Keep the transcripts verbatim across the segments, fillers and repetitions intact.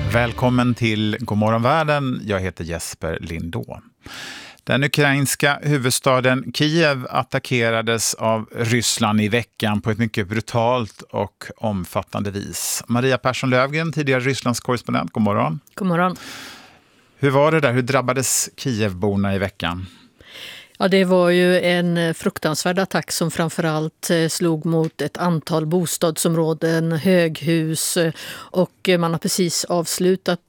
Välkommen till Godmorgon världen. Jag heter Jesper Lindå. Den ukrainska huvudstaden Kiev attackerades av Ryssland i veckan på ett mycket brutalt och omfattande vis. Maria Persson Lövgren, tidigare Rysslands korrespondent. God morgon. God morgon. Hur var det där? Hur drabbades Kievborna i veckan? Ja, det var ju en fruktansvärd attack som framförallt slog mot ett antal bostadsområden, höghus, och man har precis avslutat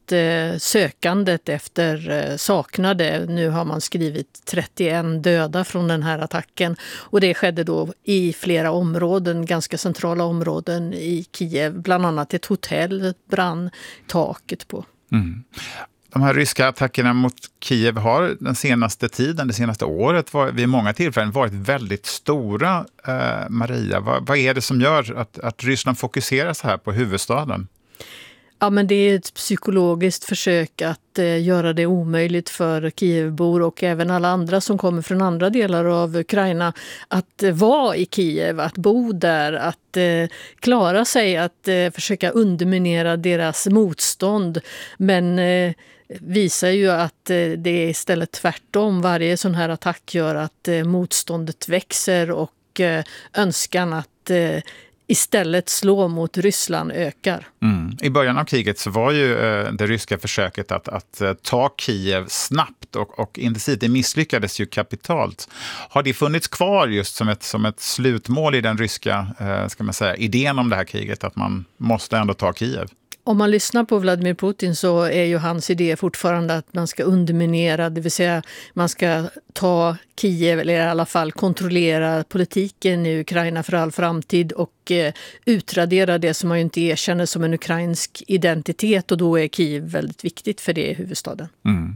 sökandet efter saknade. Nu har man skrivit trettioen döda från den här attacken, och det skedde då i flera områden, ganska centrala områden i Kiev. Bland annat ett hotell brann taket på. Mm. De här ryska attackerna mot Kiev har den senaste tiden, det senaste året, var, vid många tillfällen varit väldigt stora. Eh, Maria, vad, vad är det som gör att, att Ryssland fokuserar så här på huvudstaden? Ja, men det är ett psykologiskt försök att eh, göra det omöjligt för Kievbor och även alla andra som kommer från andra delar av Ukraina att eh, vara i Kiev, att bo där, att eh, klara sig, att eh, försöka underminera deras motstånd. Men eh, visar ju att eh, det är istället tvärtom. Varje sån här attack gör att eh, motståndet växer och eh, önskan att eh, istället slå mot Ryssland ökar. Mm. I början av kriget så var ju eh, det ryska försöket att, att eh, ta Kiev snabbt och, och intensivt. Det misslyckades ju kapitalt. Har det funnits kvar just som ett, som ett slutmål i den ryska eh, ska man säga, idén om det här kriget, att man måste ändå ta Kiev? Om man lyssnar på Vladimir Putin så är ju hans idé fortfarande att man ska underminera, det vill säga man ska ta Kiev, eller i alla fall kontrollera politiken i Ukraina för all framtid och eh, utradera det som man ju inte erkänner som en ukrainsk identitet, och då är Kiev väldigt viktigt för det i huvudstaden. Mm.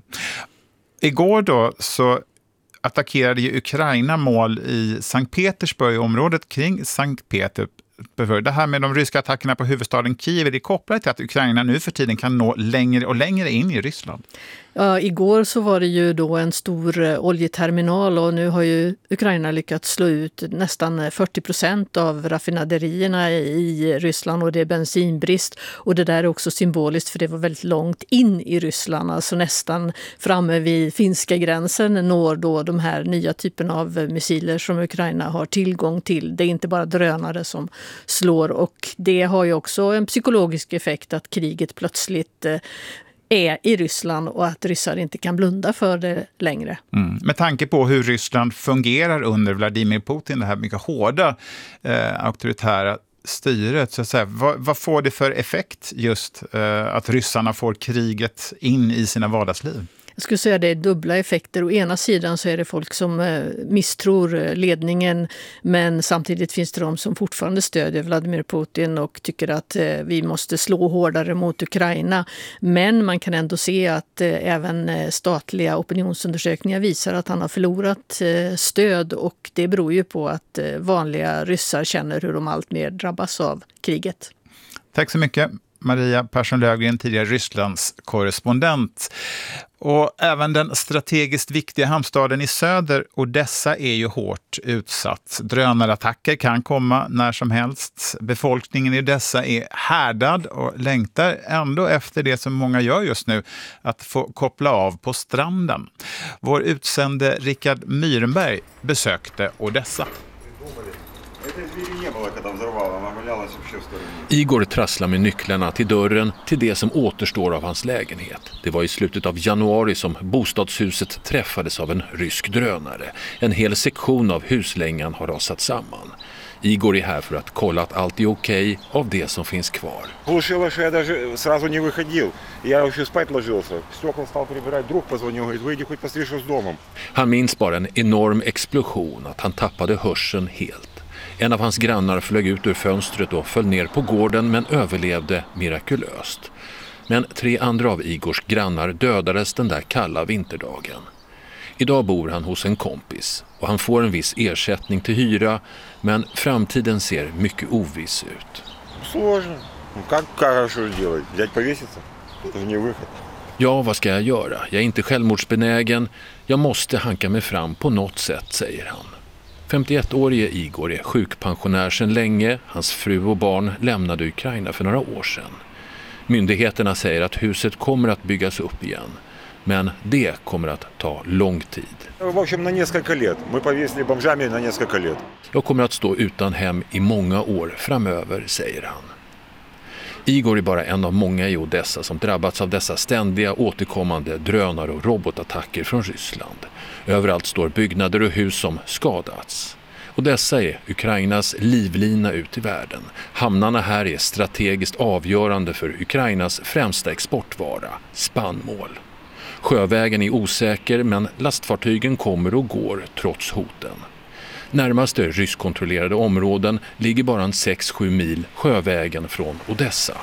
Igår då så attackerade ju Ukraina mål i Sankt Petersburg, området kring Sankt Petersburg. Det här med de ryska attackerna på huvudstaden Kiev, är det kopplat till att Ukraina nu för tiden kan nå längre och längre in i Ryssland? Ja, igår så var det ju då en stor oljeterminal, och nu har ju Ukraina lyckats slå ut nästan fyrtio procent av raffinaderierna i Ryssland, och det är bensinbrist. Och det där är också symboliskt, för det var väldigt långt in i Ryssland, alltså nästan framme vid finska gränsen når då de här nya typerna av missiler som Ukraina har tillgång till. Det är inte bara drönare som slår, och det har ju också en psykologisk effekt att kriget plötsligt är i Ryssland och att ryssar inte kan blunda för det längre. Mm. Med tanke på hur Ryssland fungerar under Vladimir Putin, det här mycket hårda eh, auktoritära styret, så att säga, vad, vad får det för effekt just eh, att ryssarna får kriget in i sina vardagsliv? Jag skulle säga att det är dubbla effekter. Å ena sidan så är det folk som misstror ledningen, men samtidigt finns det de som fortfarande stödjer Vladimir Putin och tycker att vi måste slå hårdare mot Ukraina. Men man kan ändå se att även statliga opinionsundersökningar visar att han har förlorat stöd, och det beror ju på att vanliga ryssar känner hur de allt mer drabbas av kriget. Tack så mycket. Maria Persson Lövgren, tidigare Rysslands korrespondent. Och även den strategiskt viktiga hamnstaden i söder, Odessa, är ju hårt utsatt. Drönarattacker kan komma när som helst. Befolkningen i Odessa är härdad och längtar ändå efter det som många gör just nu, att få koppla av på stranden. Vår utsände Rickard Myrenberg besökte Odessa. Igor trasslar med nycklarna till dörren till det som återstår av hans lägenhet. Det var i slutet av januari som bostadshuset träffades av en rysk drönare. En hel sektion av huslängan har rasat samman. Igor är här för att kolla att allt är okej av det som finns kvar. Глушило, что я даже сразу не выходил. Я еще спать ложился. Стекла стал прибирать, друг позвонил, говорит, выйди хоть посмотри, что с домом. Han minns bara en enorm explosion, att han tappade hörseln helt. En av hans grannar flög ut ur fönstret och föll ner på gården, men överlevde mirakulöst. Men tre andra av Igors grannar dödades den där kalla vinterdagen. Idag bor han hos en kompis och han får en viss ersättning till hyra, men framtiden ser mycket oviss ut. Сложно. Ну как хорошо делать? Взять повеситься? Это же не выход. Ja, vad ska jag göra? Jag är inte självmordsbenägen. Jag måste hanka mig fram på något sätt, säger han. femtioettårige Igor är sjukpensionär sedan länge. Hans fru och barn lämnade Ukraina för några år sedan. Myndigheterna säger att huset kommer att byggas upp igen. Men det kommer att ta lång tid. В общем, на несколько лет. Мы повесили бомжами на несколько лет. Jag kommer att stå utan hem i många år framöver, säger han. Igor är bara en av många i Odessa som drabbats av dessa ständiga återkommande drönare- och robotattacker från Ryssland. Överallt står byggnader och hus som skadats. Odessa är Ukrainas livlina ut i världen. Hamnarna här är strategiskt avgörande för Ukrainas främsta exportvara, spannmål. Sjövägen är osäker men lastfartygen kommer och går trots hoten. Närmaste ryskkontrollerade områden ligger bara en sex sju mil sjövägen från Odessa.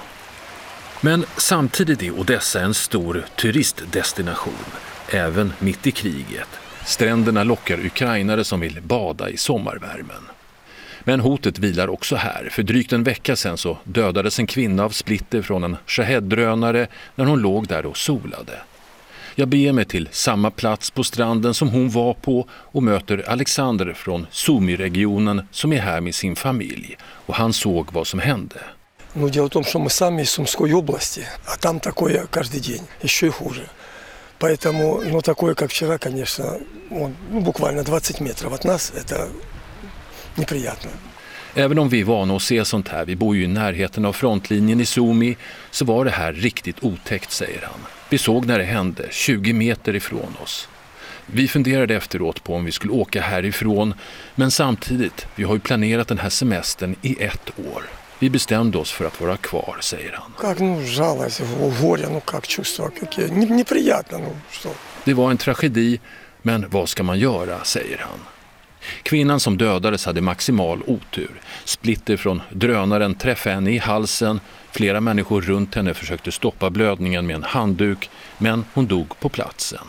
Men samtidigt är Odessa en stor turistdestination, även mitt i kriget. Stränderna lockar ukrainare som vill bada i sommarvärmen. Men hotet vilar också här. För drygt en vecka sedan så dödades en kvinna av splitter från en Shahed-drönare när hon låg där och solade. Jag beger mig till samma plats på stranden som hon var på och möter Alexander från Sumy-regionen som är här med sin familj. Och han såg vad som hände. Ну, дело в том, что мы сами из Сумской области, а там такое каждый день, еще и хуже. Поэтому, ну, такое, как вчера, конечно, он, ну, буквально двадцать метров от нас, это неприятно. Även om vi är vana att se sånt här, vi bor ju i närheten av frontlinjen i Sumy, så var det här riktigt otäckt, säger han. Vi såg när det hände, tjugo meter ifrån oss. Vi funderade efteråt på om vi skulle åka härifrån, men samtidigt, vi har ju planerat den här semestern i ett år. Vi bestämde oss för att vara kvar, säger han. Как, ну, жалость, горе, ну, как чувства, какие, неприятно, ну, что. Det var en tragedi, men vad ska man göra, säger han. Kvinnan som dödades hade maximal otur. Splitter från drönaren träffade henne i halsen. Flera människor runt henne försökte stoppa blödningen med en handduk, men hon dog på platsen.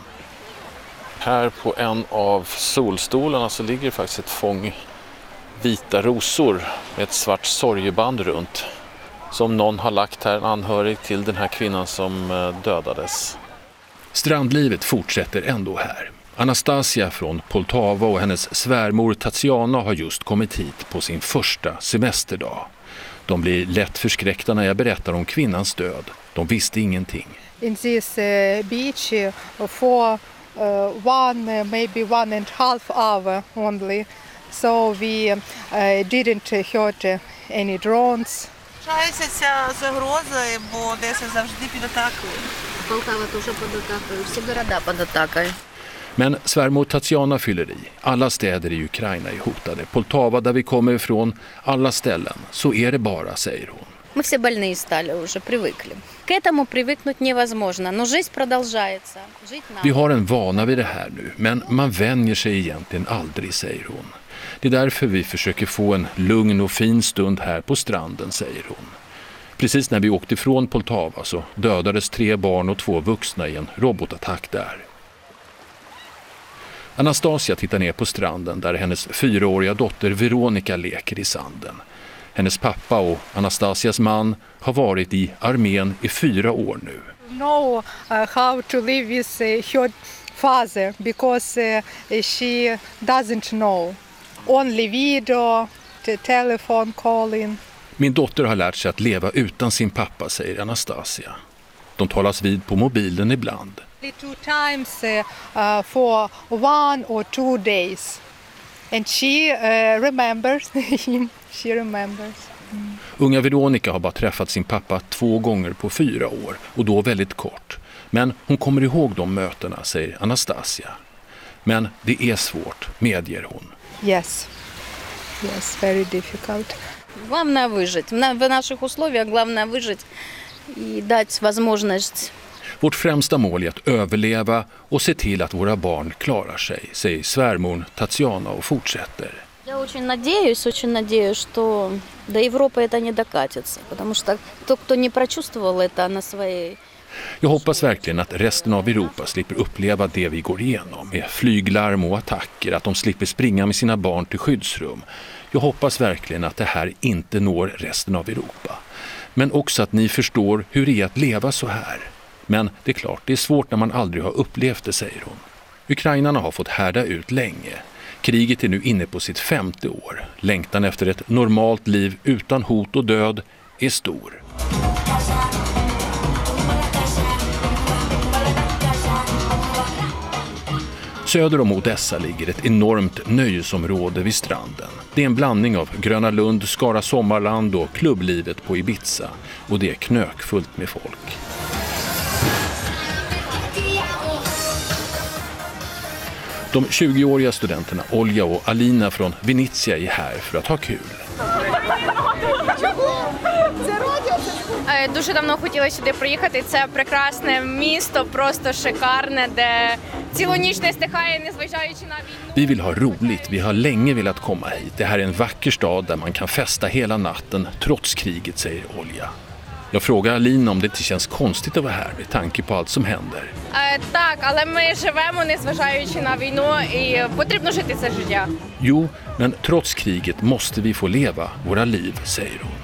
Här på en av solstolarna så ligger faktiskt ett fång vita rosor med ett svart sorgeband runt. Som någon har lagt här, en anhörig till den här kvinnan som dödades. Strandlivet fortsätter ändå här. Anastasia från Poltava och hennes svärmor Tatiana har just kommit hit på sin första semesterdag. De blir lätt förskräckta när jag berättar om kvinnans död. De visste ingenting. In this uh, beach uh, for uh, one, uh, maybe one and a half hour only. So we uh, didn't hurt uh, any drones. Залишається ця загроза, бо Одеса завжди під атакою. Полтава тоже под атакой, все города под атакой. Men svärmor Tatiana fyller i. Alla städer i Ukraina är hotade. Poltava, där vi kommer ifrån, alla ställen. Så är det bara, säger hon. Мы все больные стали уже, привыкли. К этому привыкнуть невозможно, но жизнь продолжается. Жить надо. Vi har en vana vid det här nu, men man vänjer sig egentligen aldrig, säger hon. Det är därför vi försöker få en lugn och fin stund här på stranden, säger hon. Precis när vi åkte ifrån Poltava så dödades tre barn och två vuxna i en robotattack där. Anastasia tittar ner på stranden där hennes fyraåriga dotter Veronica leker i sanden. Hennes pappa och Anastasias man har varit i armén i fyra år nu. Know uh, how to live with uh, her father because uh, she doesn't know. Only video, the telephone calling. Min dotter har lärt sig att leva utan sin pappa, säger Anastasia. De talas vid på mobilen ibland. Two times uh, for one or two days. And she uh, remembers him. She remembers. Mm. Unga Veronica har bara träffat sin pappa två gånger på fyra år och då väldigt kort. Men hon kommer ihåg de mötena, säger Anastasia. Men det är svårt, medger hon. Yes. Yes, very difficult. Главное выжить. В наших условиях главное выжить и дать возможность. Vårt främsta mål är att överleva och se till att våra barn klarar sig, säger svärmor Tatiana och fortsätter. Я очень надеюсь, очень надеюсь, что до Европы это не докатится, потому что тот, кто не прочувствовал это на своей. Jag hoppas verkligen att resten av Europa slipper uppleva det vi går igenom med flyglarm och attacker, att de slipper springa med sina barn till skyddsrum. Jag hoppas verkligen att det här inte når resten av Europa. Men också att ni förstår hur det är att leva så här. Men det är klart, det är svårt när man aldrig har upplevt det, säger hon. Ukrainarna har fått härda ut länge. Kriget är nu inne på sitt femte år. Längtan efter ett normalt liv utan hot och död är stor. Söder om Odessa ligger ett enormt nöjesområde vid stranden. Det är en blandning av Gröna Lund, Skara Sommarland och klubblivet på Ibiza. Och det är knökfullt med folk. De tjugoåriga studenterna Olja och Alina från Venezia är här för att ha kul. Дуже давно хотіла сюди приїхати. Це прекрасне місто, просто шикарне, де цілу ніч не стихає, незважаючи на війну. Vi vill ha roligt, vi har länge velat komma hit. Det här är en vacker stad där man kan festa hela natten trots kriget, säger Olja. Jag frågar Alina om det inte känns konstigt att vara här med tanke på allt som händer. Е, Так, але ми живемо, незважаючи на війну, і потрібно жити це життя. Jo, men trots kriget måste vi få leva våra liv, säger hon.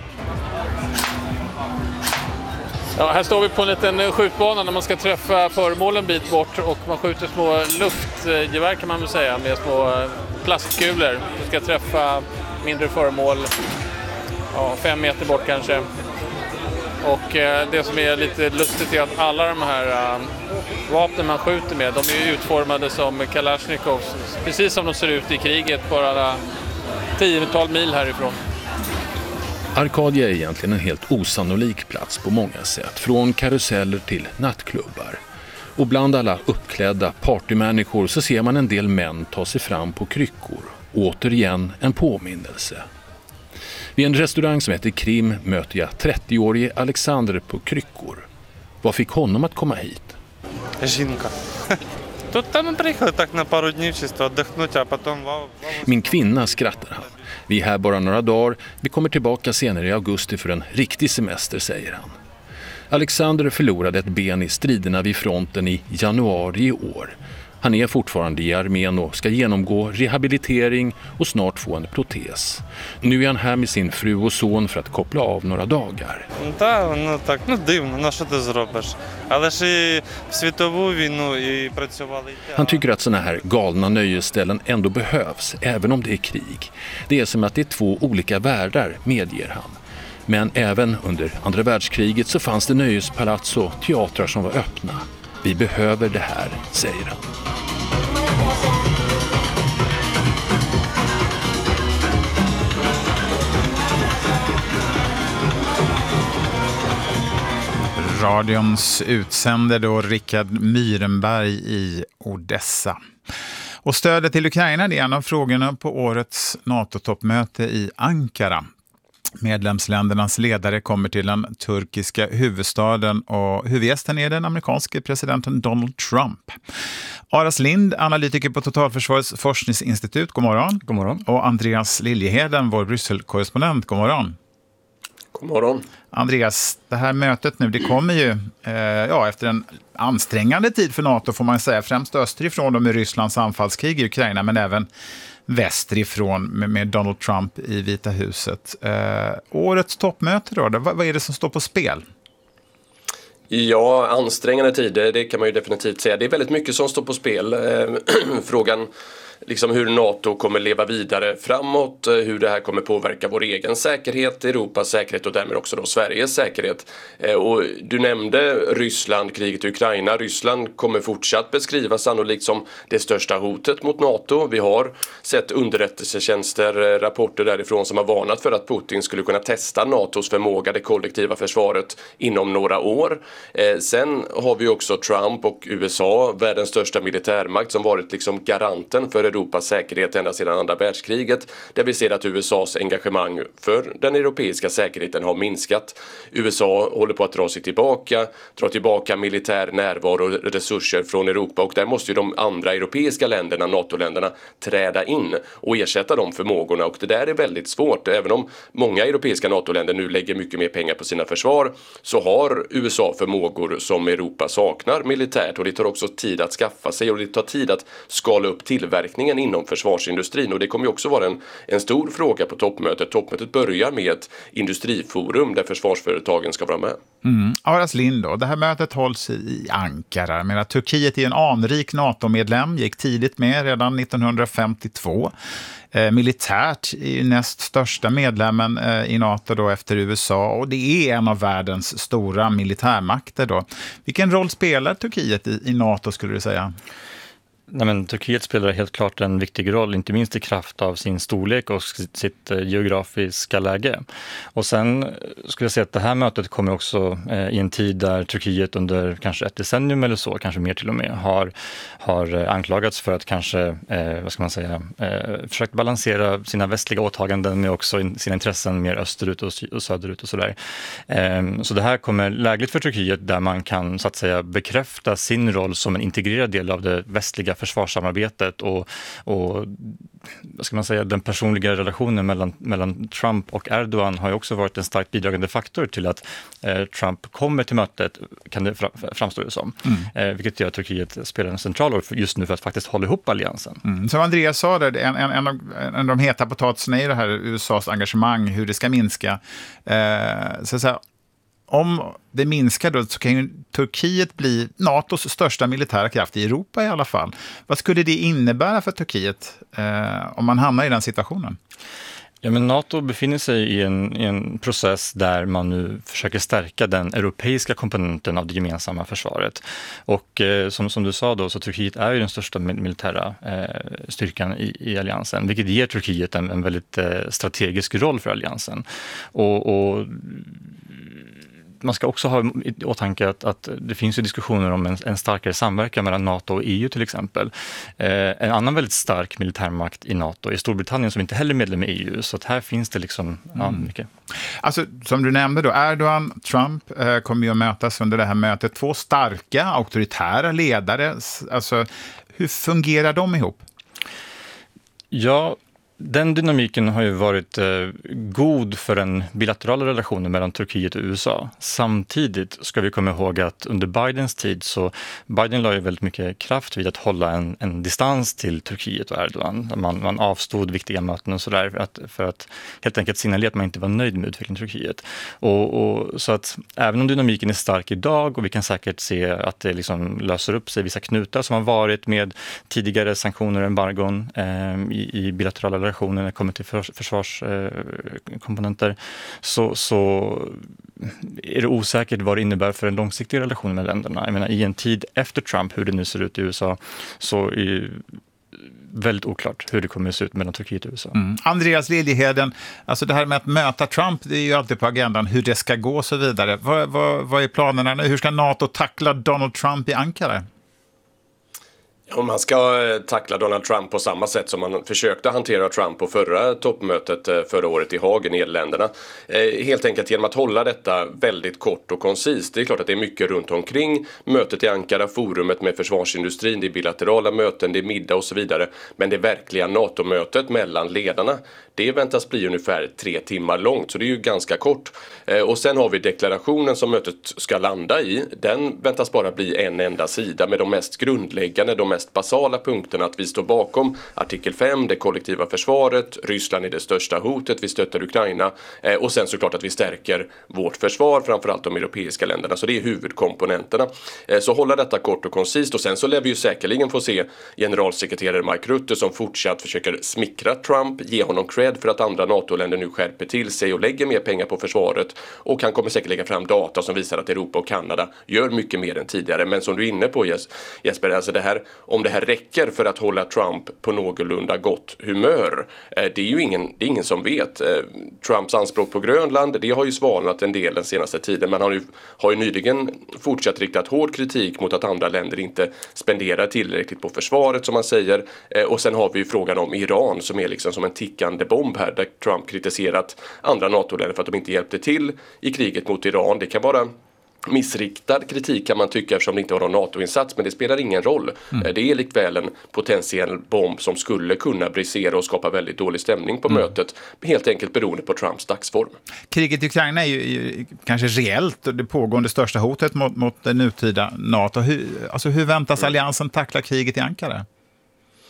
Ja, här står vi på en liten skjutbana när man ska träffa föremål en bit bort och man skjuter små luftgevär kan man väl säga med små plastkulor. Du ska träffa mindre föremål ja, fem meter bort kanske. Och eh, det som är lite lustigt är att alla de här uh, vapnen man skjuter med, de är utformade som Kalashnikovs, precis som de ser ut i kriget, bara tiotal mil härifrån. Arkadia är egentligen en helt osannolik plats på många sätt, från karuseller till nattklubbar. Och bland alla uppklädda partymänniskor så ser man en del män ta sig fram på kryckor. Återigen en påminnelse. Vid en restaurang som heter Krim möter jag trettioårige Alexander på kryckor. Vad fick honom att komma hit? Жінка. Тут там ми приїхали так на пару днів чисто віддихнути, а потім... Min kvinna, skrattar han. Vi är här bara några dagar. Vi kommer tillbaka senare i augusti för en riktig semester, säger han. Alexander förlorade ett ben i striderna vid fronten i januari i år. Han är fortfarande i armén och ska genomgå rehabilitering och snart få en protes. Nu är han här med sin fru och son för att koppla av några dagar. Так, ну так, ну дивно, ну що ти зробиш? Але ж і в світову війну і працювали. Han tycker att såna här galna nöjesställen ändå behövs, även om det är krig. Det är som att det är två olika världar, medger han. Men även under andra världskriget så fanns det nöjespalats och teatrar som var öppna. Vi behöver det här, säger han. Radions utsänder då Rickard Myrenberg i Odessa. Och stödet till Ukraina är en av frågorna på årets NATO-toppmöte i Ankara. Medlemsländernas ledare kommer till den turkiska huvudstaden och huvudgästen är den amerikanske presidenten Donald Trump. Aras Lind, analytiker på Totalförsvarets forskningsinstitut, god morgon. God morgon. Och Andreas Liljeheden, vår Bryssel-korrespondent, god morgon. God morgon. Andreas, det här mötet nu, det kommer ju eh, ja, efter en ansträngande tid för NATO får man säga, främst österifrån då med Rysslands anfallskrig i Ukraina, men även västerifrån med, med Donald Trump i Vita huset. Eh, årets toppmöte då, vad, vad är det som står på spel? Ja, ansträngande tider, det kan man ju definitivt säga. Det är väldigt mycket som står på spel. Eh, frågan liksom hur NATO kommer leva vidare framåt, hur det här kommer påverka vår egen säkerhet, Europas säkerhet och därmed också då Sveriges säkerhet. Eh, och du nämnde Ryssland, kriget i Ukraina. Ryssland kommer fortsatt beskrivas sannolikt som det största hotet mot NATO. Vi har sett underrättelsetjänster, rapporter därifrån som har varnat för att Putin skulle kunna testa NATOs förmåga, det kollektiva försvaret, inom några år. Eh, sen har vi också Trump och U S A, världens största militärmakt, som varit liksom garanten för Europas säkerhet ända sedan andra världskriget, där vi ser att U S As engagemang för den europeiska säkerheten har minskat. U S A håller på att dra sig tillbaka, dra tillbaka militär närvaro och resurser från Europa, och där måste ju de andra europeiska länderna, NATO-länderna, träda in och ersätta de förmågorna, och det där är väldigt svårt. Även om många europeiska NATO-länder nu lägger mycket mer pengar på sina försvar, så har U S A förmågor som Europa saknar militärt, och det tar också tid att skaffa sig, och det tar tid att skala upp tillverkningen inom försvarsindustrin, och det kommer ju också vara en, en stor fråga på toppmötet. Toppmötet börjar med ett industriforum där försvarsföretagen ska vara med. Mm. Aras Lind då, det här mötet hålls i Ankara. Men att Turkiet är en anrik NATO-medlem, gick tidigt med redan nittonhundrafemtiotvå. Eh, militärt är ju näst största medlemmen eh, i NATO då efter U S A, och det är en av världens stora militärmakter då. Vilken roll spelar Turkiet i, i NATO, skulle du säga? Nej, men Turkiet spelar helt klart en viktig roll, inte minst i kraft av sin storlek och sitt geografiska läge. Och sen skulle jag säga att det här mötet kommer också eh, i en tid där Turkiet under kanske ett decennium eller så, kanske mer till och med, har, har anklagats för att kanske, eh, vad ska man säga, eh, försökt balansera sina västliga åtaganden med också in, sina intressen mer österut och, och söderut och sådär. Eh, så det här kommer lägligt för Turkiet där man kan så att säga bekräfta sin roll som en integrerad del av det västliga försvarssamarbetet och, och vad ska man säga, den personliga relationen mellan, mellan Trump och Erdogan har ju också varit en starkt bidragande faktor till att eh, Trump kommer till mötet, kan det framstå det som. Mm. Eh, vilket gör att Turkiet spelar en central roll just nu för att faktiskt hålla ihop alliansen. Mm. Som Andreas sa, där, en, en, en, av, en av de heta potatisarna är det här U S A:s engagemang, hur det ska minska. Eh, så att säga, om det minskar då så kan ju Turkiet bli NATOs största militära kraft i Europa i alla fall. Vad skulle det innebära för Turkiet eh, om man hamnar i den situationen? Ja, men NATO befinner sig i en, i en process där man nu försöker stärka den europeiska komponenten av det gemensamma försvaret. Och eh, som, som du sa då, så Turkiet är ju den största militära eh, styrkan i, i alliansen, vilket ger Turkiet en, en väldigt eh, strategisk roll för alliansen. Och, och man ska också ha i åtanke att, att det finns ju diskussioner om en, en starkare samverkan mellan NATO och E U till exempel. Eh, en annan väldigt stark militärmakt i NATO är Storbritannien som inte heller är medlem i E U. Så att här finns det liksom ja, mm. mycket. Alltså, som du nämnde då, Erdogan, Trump eh, kommer ju att mötas under det här mötet. Två starka, auktoritära ledare. Alltså, hur fungerar de ihop? Ja, den dynamiken har ju varit eh, god för den bilaterala relationen mellan Turkiet och U S A. Samtidigt ska vi komma ihåg att under Bidens tid så Biden la ju väldigt mycket kraft vid att hålla en, en distans till Turkiet och Erdogan. Man, man avstod viktiga möten och sådär för att, för att helt enkelt signalera att man inte var nöjd med utvecklingen i Turkiet. Och, och, så att även om dynamiken är stark idag och vi kan säkert se att det liksom löser upp sig vissa knutar som har varit med tidigare sanktioner och embargon eh, i, i bilaterala relationer när det kommer till försvarskomponenter, så, så är det osäkert vad det innebär för en långsiktig relation med länderna. Jag menar, i en tid efter Trump, hur det nu ser ut i U S A, så är det väldigt oklart hur det kommer att se ut mellan Turkiet och U S A. Mm. Andreas Liljeheden, alltså det här med att möta Trump, det är ju alltid på agendan, hur det ska gå och så vidare. Vad, vad, vad är planerna nu? Hur ska NATO tackla Donald Trump i Ankara? Om man ska tackla Donald Trump på samma sätt som man försökte hantera Trump på förra toppmötet förra året i Haag i Nederländerna. Helt enkelt genom att hålla detta väldigt kort och koncist. Det är klart att det är mycket runt omkring mötet i Ankara, forumet med försvarsindustrin, det är bilaterala möten, det är middag och så vidare. Men det verkliga NATO-mötet mellan ledarna, det väntas bli ungefär tre timmar långt, så det är ju ganska kort. Och sen har vi deklarationen som mötet ska landa i. Den väntas bara bli en enda sida med de mest grundläggande, de mest basala punkterna, att vi står bakom artikel fem, det kollektiva försvaret, Ryssland är det största hotet, vi stöttar Ukraina eh, och sen såklart att vi stärker vårt försvar, framförallt de europeiska länderna, så det är huvudkomponenterna. Eh, så hålla detta kort och koncist, och sen så lär vi ju säkerligen få se generalsekreterare Mark Rutte som fortsatt försöker smickra Trump, ge honom cred för att andra NATO-länder nu skärper till sig och lägger mer pengar på försvaret, och han kommer säkert lägga fram data som visar att Europa och Kanada gör mycket mer än tidigare. Men som du är inne på, Jesper, alltså det här, om det här räcker för att hålla Trump på någorlunda gott humör, det är ju ingen, det är ingen som vet. Trumps anspråk på Grönland, det har ju svalnat en del den senaste tiden, men han har ju, har ju nyligen fortsatt riktat hård kritik mot att andra länder inte spenderar tillräckligt på försvaret, som man säger. Och sen har vi ju frågan om Iran som är liksom som en tickande bomb här, där Trump kritiserat andra NATO-länder för att de inte hjälpte till i kriget mot Iran. Det kan vara missriktad kritik kan man tycka eftersom det inte var någon NATO-insats, men det spelar ingen roll. Mm. Det är likväl en potentiell bomb som skulle kunna brisera och skapa väldigt dålig stämning på mm. mötet, helt enkelt beroende på Trumps dagsform. Kriget i Ukraina är ju, ju kanske reellt det pågående största hotet mot, mot det nutida NATO. Hur, alltså hur väntas alliansen tackla kriget i Ankara?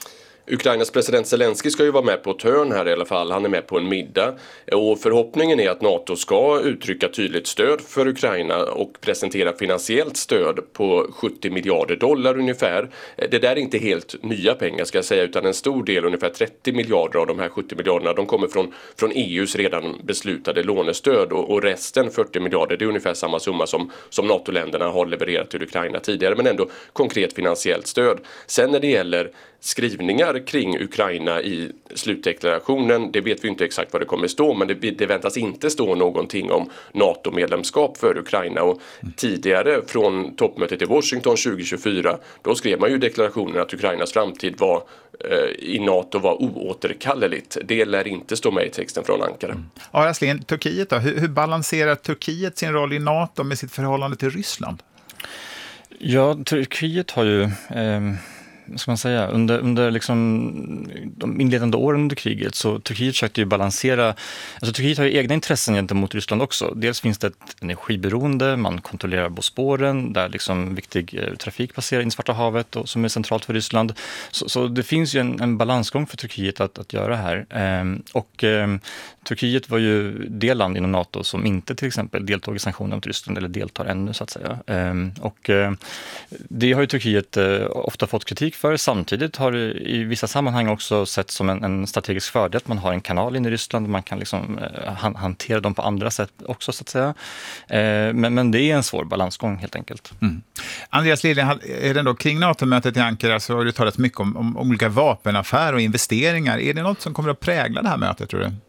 Ukrainas president Zelensky ska ju vara med på ett hörn här i alla fall. Han är med på en middag. Och förhoppningen är att NATO ska uttrycka tydligt stöd för Ukraina och presentera finansiellt stöd på sjuttio miljarder dollar ungefär. Det där är inte helt nya pengar ska jag säga, utan en stor del, ungefär trettio miljarder av de här sjuttio miljarderna, de kommer från, från E U:s redan beslutade lånestöd och, och resten fyrtio miljarder, det är ungefär samma summa som, som NATO-länderna har levererat till Ukraina tidigare, men ändå konkret finansiellt stöd. Sen när det gäller skrivningar kring Ukraina i slutdeklarationen, det vet vi inte exakt vad det kommer stå, men det, det väntas inte stå någonting om NATO-medlemskap för Ukraina. Och tidigare från toppmötet i Washington tjugo tjugofyra, då skrev man ju i deklarationen att Ukrainas framtid var, eh, i NATO var oåterkalleligt. Det lär inte stå med i texten från Ankara. Mm. Aras Lind, Turkiet då? Hur, hur balanserar Turkiet sin roll i NATO med sitt förhållande till Ryssland? Ja, Turkiet har ju... Eh... ska man säga, under, under liksom de inledande åren under kriget så Turkiet försökte ju balansera, alltså Turkiet har ju egna intressen gentemot Ryssland också. Dels finns det ett energiberoende, man kontrollerar Bosporen där liksom viktig eh, trafik passerar in Svarta havet och som är centralt för Ryssland. Så, så det finns ju en, en balansgång för Turkiet att, att göra här. Ehm, och ehm, Turkiet var ju det land inom NATO som inte till exempel deltog i sanktioner mot Ryssland eller deltar ännu så att säga. Ehm, och eh, det har ju Turkiet eh, ofta fått kritik för. Samtidigt har det i vissa sammanhang också sett som en, en strategisk fördel att man har en kanal in i Ryssland och man kan liksom eh, han, hantera dem på andra sätt också så att säga. Eh, men, men det är en svår balansgång helt enkelt. Mm. Andreas Liljen, är det då kring NATO-mötet i Ankara så har du talat mycket om, om olika vapenaffärer och investeringar. Är det något som kommer att prägla det här mötet tror du?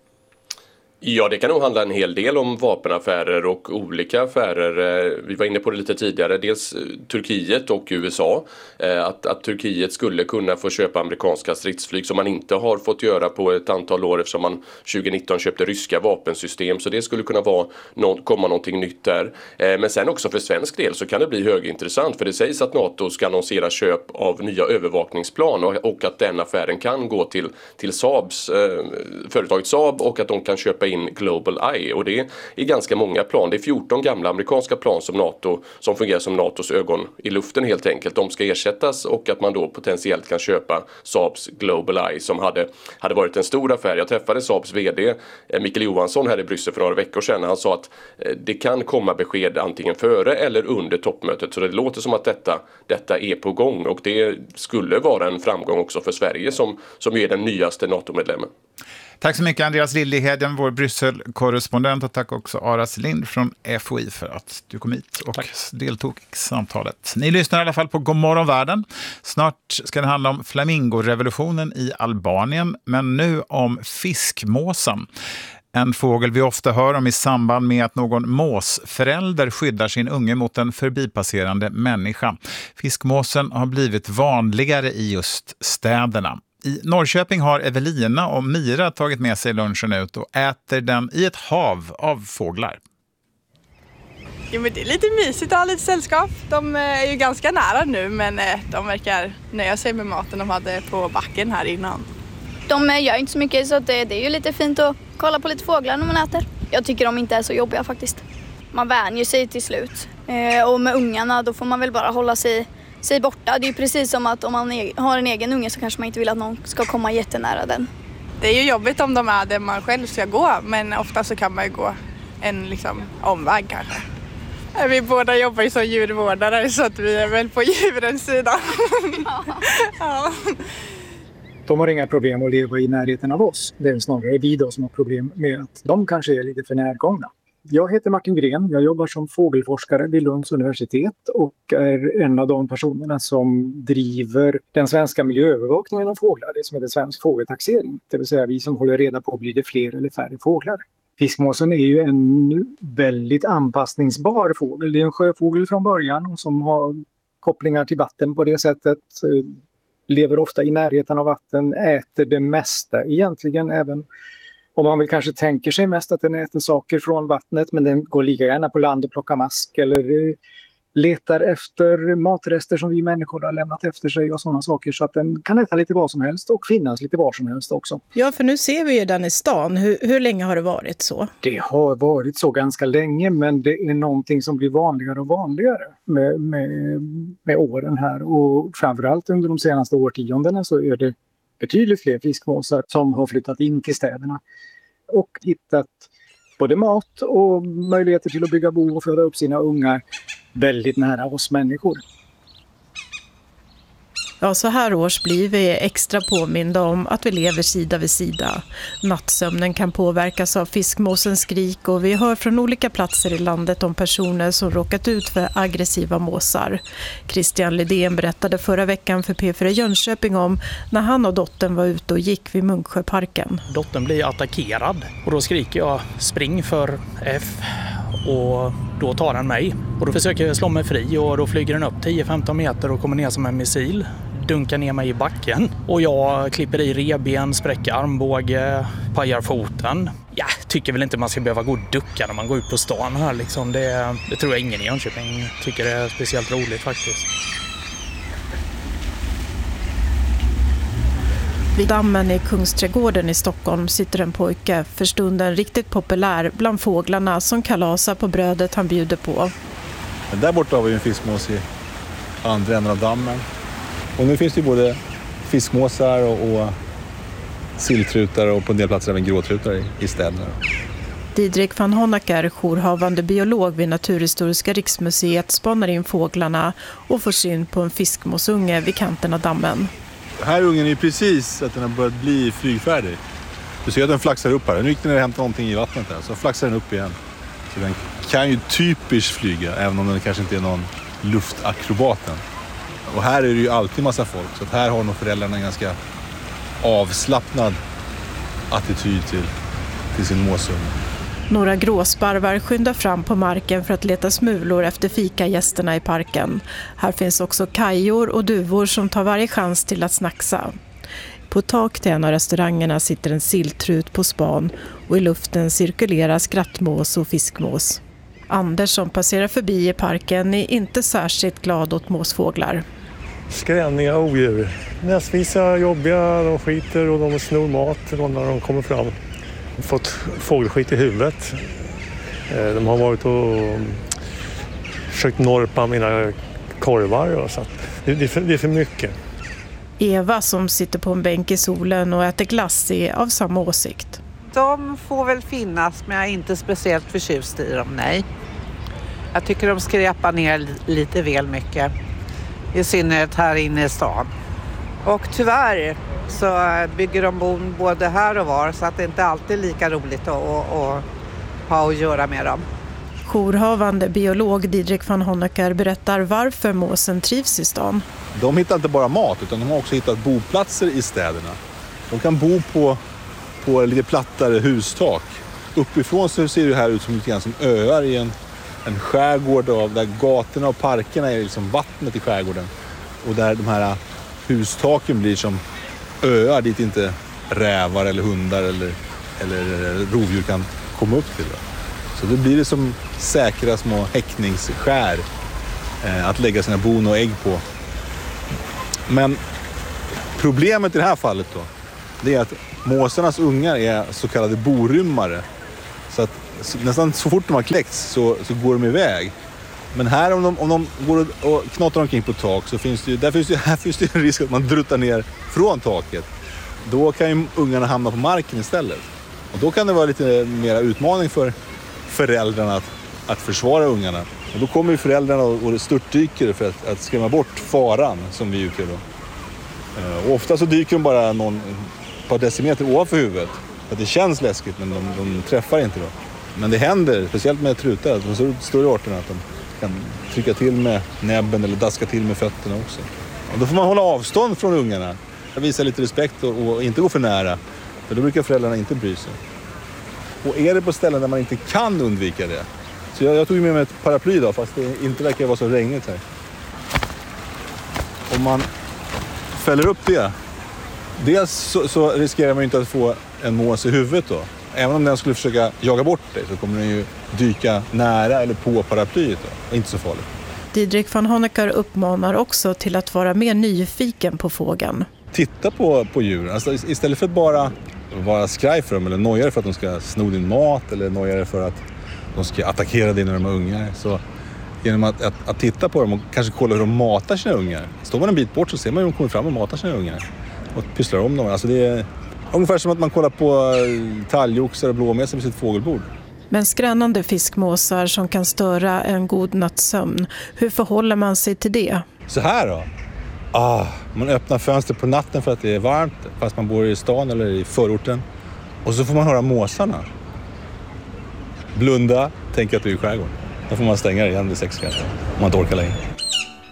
Ja, det kan nog handla en hel del om vapenaffärer och olika affärer. Vi var inne på det lite tidigare. Dels Turkiet och U S A. Att, att Turkiet skulle kunna få köpa amerikanska stridsflyg som man inte har fått göra på ett antal år eftersom man tjugonitton köpte ryska vapensystem. Så det skulle kunna vara någon, komma någonting nytt där. Men sen också för svensk del så kan det bli högintressant. För det sägs att NATO ska annonsera köp av nya övervakningsplan och, och att den affären kan gå till, till Saabs, eh, företaget Saab och att de kan köpa in Global Eye, och det är ganska många plan. Det är fjorton gamla amerikanska plan som NATO som fungerar som NATOs ögon i luften helt enkelt. De ska ersättas och att man då potentiellt kan köpa Saabs Global Eye som hade, hade varit en stor affär. Jag träffade Saabs vd Mikael Johansson här i Bryssel för några veckor sedan. Han sa att det kan komma besked antingen före eller under toppmötet, så det låter som att detta, detta är på gång, och det skulle vara en framgång också för Sverige som, som är den nyaste NATO-medlemmen. Tack så mycket Andreas Liljeheden, vår Bryssel-korrespondent, och tack också Aras Lind från F O I för att du kom hit och tack. deltog i samtalet. Ni lyssnar i alla fall på Godmorgon världen. Snart ska det handla om flamingorevolutionen i Albanien, men nu om fiskmåsen. En fågel vi ofta hör om i samband med att någon måsförälder skyddar sin unge mot en förbipasserande människa. Fiskmåsen har blivit vanligare i just städerna. I Norrköping har Evelina och Mira tagit med sig lunchen ut och äter den i ett hav av fåglar. Jo, men det är lite mysigt att ha lite sällskap. De är ju ganska nära nu, men de verkar nöja sig med maten de hade på backen här innan. De gör inte så mycket, så det är ju lite fint att kolla på lite fåglar när man äter. Jag tycker de inte är så jobbiga faktiskt. Man vänjer sig till slut. Och med ungarna då får man väl bara hålla sig sig borta. Det är ju precis som att om man har en egen unge så kanske man inte vill att någon ska komma jättenära den. Det är ju jobbigt om de är där man själv ska gå, men ofta så kan man ju gå en liksom omväg kanske. Vi båda jobbar ju som djurvårdare så att vi är väl på djurens sida. Ja. De har inga problem att leva i närheten av oss. Det är snarare vi då som har problem med att de kanske är lite för närgångna. Jag heter Martin Gren, jag jobbar som fågelforskare vid Lunds universitet och är en av de personerna som driver den svenska miljöövervakningen av fåglar, det som heter svensk fågeltaxering. Det vill säga vi som håller reda på blir det fler eller färre fåglar. Fiskmåsen är ju en väldigt anpassningsbar fågel. Det är en sjöfågel från början och som har kopplingar till vatten på det sättet. Lever ofta i närheten av vatten, äter det mesta egentligen, även om man väl kanske tänker sig mest att den äter saker från vattnet, men den går lika gärna på land och plockar mask eller letar efter matrester som vi människor har lämnat efter sig och sådana saker, så att den kan äta lite vad som helst och finnas lite var som helst också. Ja, för nu ser vi ju den i stan. Hur, hur länge har det varit så? Det har varit så ganska länge, men det är någonting som blir vanligare och vanligare med, med, med åren här, och framförallt under de senaste årtiondena så är det betydligt fler fiskmåsar som har flyttat in till städerna och hittat både mat och möjligheter till att bygga bo och föda upp sina ungar väldigt nära oss människor. Ja, så här års blir vi extra påminda om att vi lever sida vid sida. Nattsömnen kan påverkas av fiskmåsens skrik och vi hör från olika platser i landet om personer som råkat ut för aggressiva måsar. Christian Lidén berättade förra veckan för P fyra Jönköping om när han och dottern var ute och gick vid Munksjöparken. Dottern blir attackerad och då skriker jag spring för F och då tar han mig. Och då försöker jag slå mig fri och då flyger den upp tio femton meter och kommer ner som en missil. Dunkar ner mig i backen och jag klipper i reben, spräcker armbåge, pajar foten. Jag tycker väl inte man ska behöva gå och ducka när man går ut på stan här. Liksom. Det, det tror jag ingen i Jönköping tycker är speciellt roligt faktiskt. Vid dammen i Kungsträdgården i Stockholm sitter en pojke, för stunden riktigt populär bland fåglarna som kalasar på brödet han bjuder på. Där borta har vi en fiskmås i andra änden av dammen. Och nu finns det ju både fiskmåsar och, och silltrutar och på en del platser även gråtrutar i, i städerna. Didrik van Honacker, jourhavande biolog vid Naturhistoriska riksmuseet, spanar in fåglarna och får syn på en fiskmåsunge vid kanten av dammen. Här ungen är ju precis att den har börjat bli flygfärdig. Du ser att den flaxar upp här. Nu gick den och hämtade någonting i vattnet här, så flaxar den upp igen. Så den kan ju typiskt flyga, även om den kanske inte är någon luftakrobaten. Och här är det ju alltid massa folk, så att här har nog föräldrarna en ganska avslappnad attityd till, till sin måsunge. Några gråsparvar skyndar fram på marken för att leta smulor efter fikagästerna i parken. Här finns också kajor och duvor som tar varje chans till att snacksa. På tak till en av restaurangerna sitter en silltrut på span och i luften cirkulerar skrattmås och fiskmås. Anders som passerar förbi i parken är inte särskilt glad åt måsfåglar. Skräniga odjur. Näsvisa jobbiga, de skiter och de snor mat när de kommer fram. Fått fågelskit i huvudet. De har varit och försökt norpa mina korvar. Och så. Det, det, är för, det är för mycket. Eva som sitter på en bänk i solen och äter glass är av samma åsikt. De får väl finnas, men jag är inte speciellt förtjust i dem, nej. Jag tycker de skräpar ner lite väl mycket. I synnerhet här inne i stan. Och tyvärr så bygger de bon både här och var, så att det inte alltid är lika roligt att, att, att ha att göra med dem. Jourhavande biolog Didrik van Honacker berättar varför måsen trivs i stan. De hittar inte bara mat, utan de har också hittat boplatser i städerna. De kan bo på, på lite plattare hustak. Uppifrån så ser det här ut som lite grann som öar i en, en skärgård av, där gatorna och parkerna är liksom vattnet i skärgården. Och där de här hustaken blir som öar dit inte rävar eller hundar eller, eller rovdjur kan komma upp till. Så då blir det som säkra små häckningsskär eh, att lägga sina bon och ägg på. Men problemet i det här fallet då, det är att måsarnas ungar är så kallade borymmare. Så att nästan så fort de har kläckts så, så går de iväg. Men här om de, om de går och knatar omkring på tak så finns det ju, där finns det, här finns det en risk att man druttar ner från taket. Då kan ju ungarna hamna på marken istället. Och då kan det vara lite mer utmaning för föräldrarna att, att försvara ungarna. Och då kommer ju föräldrarna och störtdyker för att, att skrämma bort faran som vi utgör då. Och ofta så dyker de bara någon ett par decimeter ovanför huvudet. För att det känns läskigt, men de, de träffar inte då. Men det händer, speciellt med trutar, de större arterna, att de kan trycka till med näbben eller daska till med fötterna också. Och då får man hålla avstånd från ungarna. Visa lite respekt och, och inte gå för nära. För då brukar föräldrarna inte bry sig. Och är det på ställen där man inte kan undvika det. Så jag, jag tog med mig ett paraply då, fast det inte verkar vara så regnigt här. Om man fäller upp det. Dels så, så riskerar man ju inte att få en mås i huvudet då. Även om den skulle försöka jaga bort dig så kommer den ju dyka nära eller på paraplyet då. Inte så farligt. Didrik van Honacker uppmanar också till att vara mer nyfiken på fågeln. Titta på, på djuren. Alltså, istället för att bara vara skraj för dem eller noja för att de ska sno din mat eller noja för att de ska attackera dig när de är ungar. Så genom att, att, att titta på dem och kanske kolla hur de matar sina ungar. Står man en bit bort så ser man hur de kommer fram och matar sina ungar. och pysslar om dem. Alltså det är ungefär som att man kollar på talgoxar och blåmesar vid sitt fågelbord. Men skränande fiskmåsar som kan störa en god nattsömn, hur förhåller man sig till det? Så här då. Ah, man öppnar fönster på natten för att det är varmt, fast man bor i stan eller i förorten. Och så får man höra måsarna. Blunda, tänk att du är i skärgården. Då får man stänga det igen vid sex kanske, om man inte orkar längre.